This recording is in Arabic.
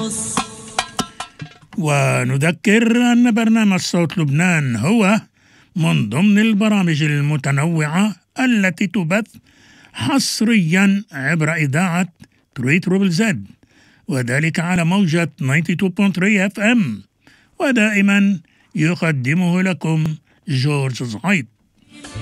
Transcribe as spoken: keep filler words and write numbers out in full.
ونذكر أن برنامج صوت لبنان هو من ضمن البرامج المتنوعة التي تبث حصريا عبر إذاعة ثلاثة زد، وذلك على موجة تسعة وتسعين فاصلة ثلاثة اف ام، ودائما يقدمه لكم جورج زعيد.